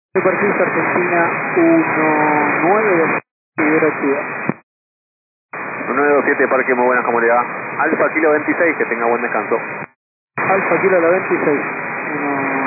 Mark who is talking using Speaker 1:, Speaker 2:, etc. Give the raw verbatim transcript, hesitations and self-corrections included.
Speaker 1: Parquista Argentina uno nueve Activa.
Speaker 2: uno nueve dos siete Parque, muy buenas, ¿cómo le va? Alfa Kilo veintiséis, que tenga buen descanso.
Speaker 1: Alfa Kilo la veintiséis.